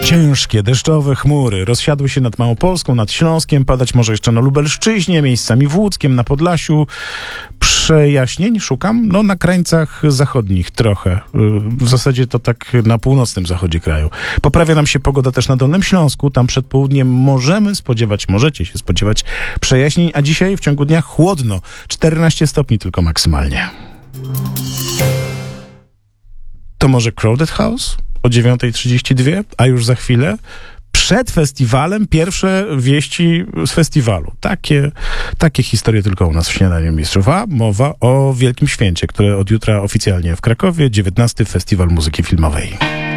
Ciężkie, deszczowe chmury rozsiadły się nad Małopolską, nad Śląskiem, padać może jeszcze na Lubelszczyźnie, miejscami w Łódzkiem, na Podlasiu. Przejaśnień szukam? No na krańcach zachodnich trochę. W zasadzie to tak na północnym zachodzie kraju. Poprawia nam się pogoda też na Dolnym Śląsku. Tam przed południem możecie się spodziewać przejaśnień, a dzisiaj w ciągu dnia chłodno. 14 stopni tylko maksymalnie. To może Crowded House o 9:32, a już za chwilę przed festiwalem pierwsze wieści z festiwalu. Takie historie tylko u nas w Śniadaniu Mistrzów. A mowa o wielkim święcie, które od jutra oficjalnie w Krakowie, 19. Festiwal Muzyki Filmowej.